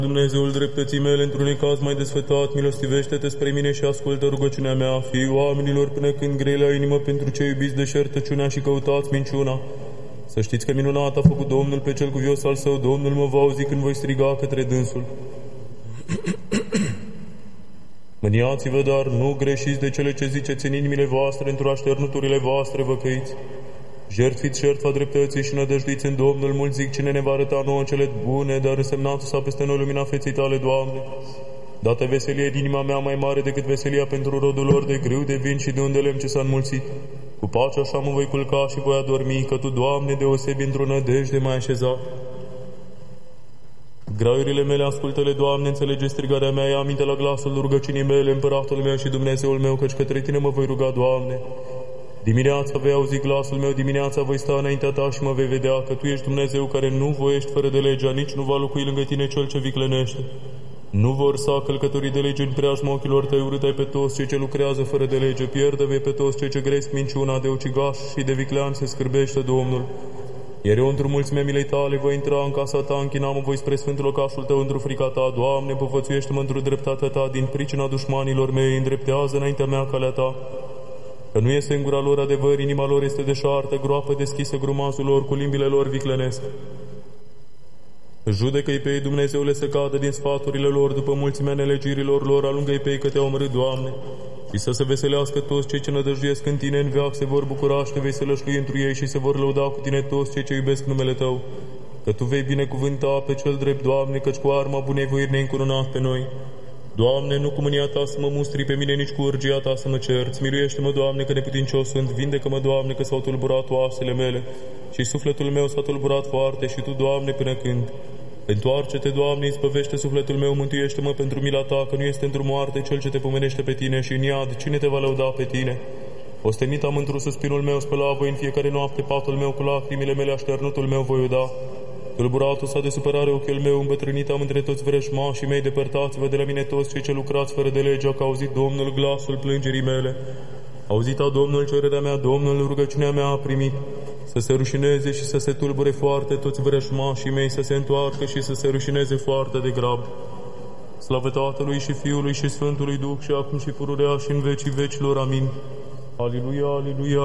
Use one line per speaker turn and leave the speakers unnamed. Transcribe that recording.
Dumnezeul dreptății mele, într-un necaz mai desfătat, milostivește-te spre mine și ascultă rugăciunea mea. Fii oamenilor până când grei la inimă pentru cei iubiți de șertăciunea și căutați minciuna. Să știți că minunat a făcut Domnul pe cel cuvios al său. Domnul mă va auzi când voi striga către dânsul. Mâniați-vă, dar nu greșiți de cele ce ziceți în inimile voastre, într-o așternuturile voastre vă căiți. Jertfiți jertfa dreptății și nădăjduiți în Domnul. Mulți zic, cine ne va arăta nouă cele bune, dar însemnat s-a peste noi lumina feței tale, Doamne. Dată veselie din inima mea mai mare decât veselia pentru rodul lor de grâu, de vin și de un de lemn ce s-a înmulțit. Cu pace așa mă voi culca și voi adormi, că Tu, Doamne, deosebi într-o nădejde mai așezat. Graiurile mele ascultă-le, Doamne, înțelege strigarea mea, ia aminte la glasul rugăciunii mele, Împăratul meu și Dumnezeul meu, căci către Tine mă voi ruga, Doamne. Dimineața vei auzi glasul meu, dimineața voi sta înaintea Ta și mă vei vedea că Tu ești Dumnezeu care nu voiești fără de legea, nici nu va locui lângă Tine cel ce viclenește. Nu vor să călcătorii de lege în preajma ochilor Tăi, urât-ai pe toți cei ce lucrează fără de lege, pierde-vei pe toți cei ce gresc minciuna, de ucigaș și de viclean se scârbește Domnul. Iar eu, într-o mulțimea milei Tale, voi intra în casa Ta, închina-mă voi spre sfântul locașul Tău, într-o frica Ta, Doamne, povățuiește-mă într-o dreptatea Ta, din pricina dușmanilor mei, îndreptează înaintea mea calea Ta. Că nu este în gura lor adevăr, inima lor este deșartă, groapă deschisă grumazul lor, cu limbile lor viclenesc. Judecă-i pe ei, Dumnezeule, să cadă din sfaturile lor, după mulțimea nelegirilor lor, alungă-i pe ei că Te-au omorât, Doamne, și să se veselească toți cei ce nădăjduiesc în Tine, în veac se vor bucura și Te vei sălășlui întru ei și se vor lăuda cu Tine toți cei ce iubesc numele Tău, că Tu vei binecuvânta pe cel drept, Doamne, căci cu arma bunei voiri ne-ai încununat pe noi. Doamne, nu cu mânia Ta să mă mustri pe mine, nici cu urgia Ta să mă cerți. Miluiește-mă, Doamne, că neputincios sunt. Vindecă-mă, Doamne, că s-au tulburat oasele mele și sufletul meu s-a tulburat foarte și Tu, Doamne, până când? Întoarce-te, Doamne, izbăvește sufletul meu, mântuiește-mă pentru mila Ta, că nu este într-o moarte cel ce Te pomenește pe Tine și în iad cine Te va lăuda pe Tine. Ostenit am într-un suspinul meu, spăla voi în fiecare noapte patul meu, cu lacrimile mele așternutul meu voi uda. Tulburatul s-a de supărare ochiul meu, îmbătrânit am între toți vrăjmașii mei, depărtați-vă de la mine toți cei ce lucrați fără de lege, că a auzit Domnul glasul plângerii mele. A auzit Domnul cererea mea, Domnul rugăciunea mea a primit. Să se rușineze și să se tulbure foarte toți vrăjmașii mei, să se întoarcă și să se rușineze foarte de grab. Slavă Tatălui și Fiului și Sfântului Duh și acum și pururea și în vecii vecilor. Amin. Aliluia, aliluia.